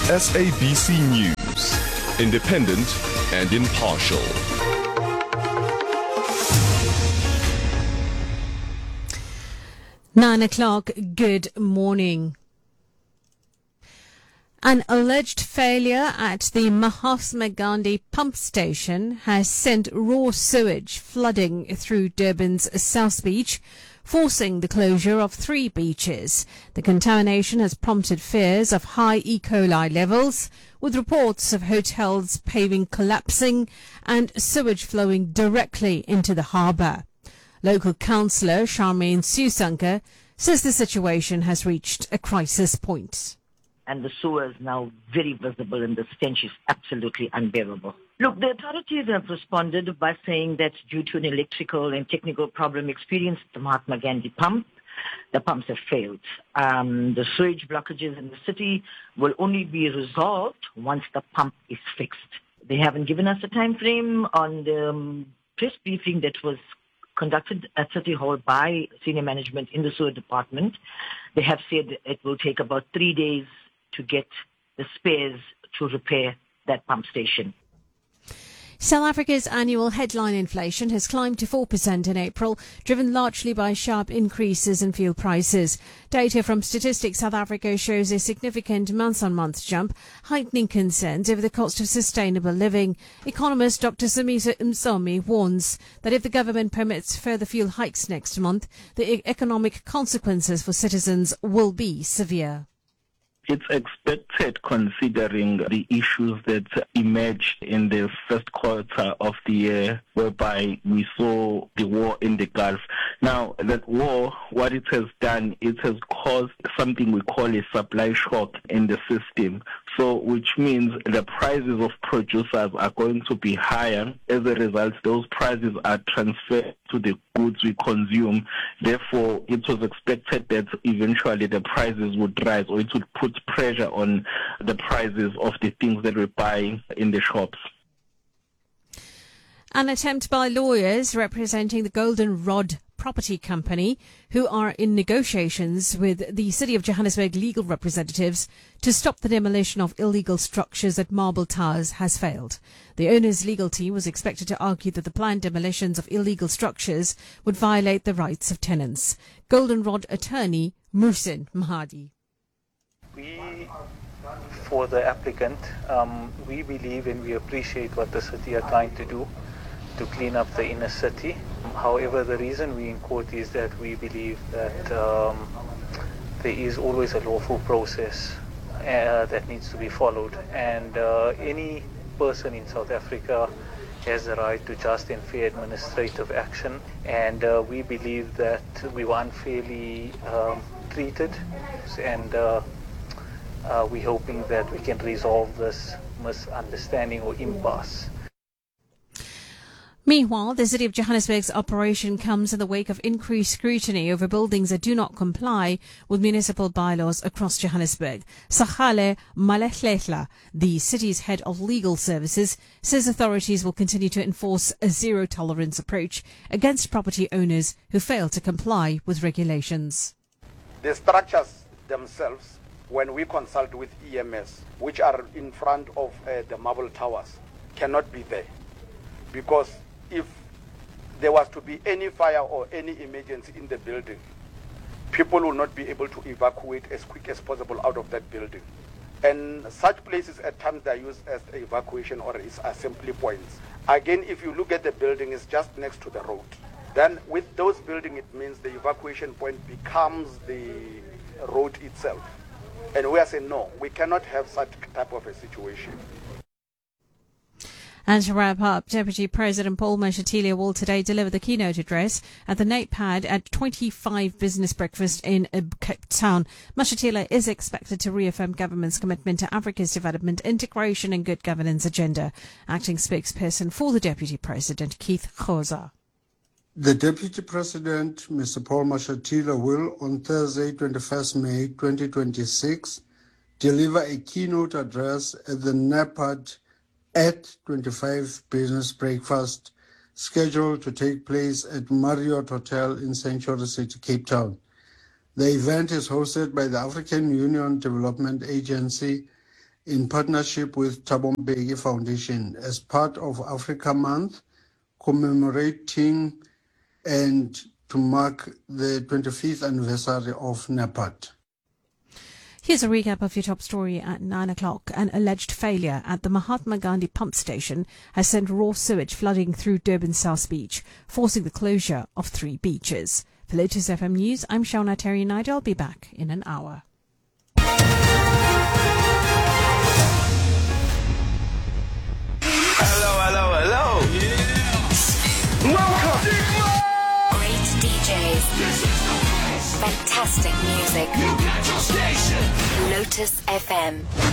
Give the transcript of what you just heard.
SABC News, independent and impartial. Nine o'clock, good morning. An alleged failure at the Mahatma Gandhi pump station has sent raw sewage flooding through Durban's South Beach, forcing the closure of 3 beaches. The contamination has prompted fears of high E. coli levels, with reports of hotels' paving collapsing and sewage flowing directly into the harbour. Local councillor Charmaine Susanka says the situation has reached a crisis point. And the sewer is now very visible and the stench is absolutely unbearable. Look, the authorities have responded by saying that due to an electrical and technical problem experienced at the Mahatma Gandhi pump, the pumps have failed. The sewage blockages in the city will only be resolved once the pump is fixed. They haven't given us a time frame. On the press briefing that was conducted at City Hall by senior management in the sewer department, they have said it will take about 3 days to get the spares to repair that pump station. South Africa's annual headline inflation has climbed to 4% in April, driven largely by sharp increases in fuel prices. Data from Statistics South Africa shows a significant month-on-month jump, heightening concerns over the cost of sustainable living. Economist Dr. Samisa Msomi warns that if the government permits further fuel hikes next month, the economic consequences for citizens will be severe. It's expected, considering the issues that emerged in the first quarter of the year, whereby we saw the war in the Gulf. Now, that war, what it has done, it has caused something we call a supply shock in the system. So, which means the prices of producers are going to be higher. As a result, those prices are transferred to the goods we consume. Therefore, it was expected that eventually the prices would rise, or it would put pressure on the prices of the things that we buy in the shops. An attempt by lawyers representing the Golden Rod Property Company, who are in negotiations with the City of Johannesburg legal representatives to stop the demolition of illegal structures at Marble Towers, has failed. The owner's legal team was expected to argue that the planned demolitions of illegal structures would violate the rights of tenants. Golden Rod attorney Muhsin Mahadi. For the applicant, we believe and we appreciate what the city are trying to do to clean up the inner city. However, the reason we in court is that we believe that there is always a lawful process that needs to be followed, and any person in South Africa has the right to just and fair administrative action, and we believe that we were unfairly treated, and we're hoping that we can resolve this misunderstanding or impasse. Meanwhile, the City of Johannesburg's operation comes in the wake of increased scrutiny over buildings that do not comply with municipal bylaws across Johannesburg. Sachale Malehlela, the city's head of legal services, says authorities will continue to enforce a zero-tolerance approach against property owners who fail to comply with regulations. The structures themselves, when we consult with EMS, which are in front of the Marble Towers, cannot be there, because if there was to be any fire or any emergency in the building, people will not be able to evacuate as quick as possible out of that building. And such places at times they are used as evacuation or as assembly points. Again, if you look at the building, it's just next to the road. Then with those buildings, it means the evacuation point becomes the road itself. And we are saying, no, we cannot have such type of a situation. And to wrap up, Deputy President Paul Mashatile will today deliver the keynote address at the NAPAD at 25 Business Breakfast in Cape Town. Mashatile is expected to reaffirm government's commitment to Africa's development, integration and good governance agenda. Acting spokesperson for the Deputy President, Keith Khoza. The Deputy President, Mr. Paul Mashatile, will on Thursday, 21st May 2026, deliver a keynote address at the NAPAD at 25 Business Breakfast, scheduled to take place at Marriott Hotel in Sanctuary City, Cape Town. The event is hosted by the African Union Development Agency in partnership with Thabo Mbeki Foundation as part of Africa Month, commemorating and to mark the 25th anniversary of NEPAD. Here's a recap of your top story at 9 o'clock. An alleged failure at the Mahatma Gandhi pump station has sent raw sewage flooding through Durban's South Beach, forcing the closure of 3 beaches. For Lotus FM News, I'm Shauna Terry-Nigel. I'll be back in an hour. Hello. Yeah. Welcome. Great DJs. Fantastic music. Lotus FM.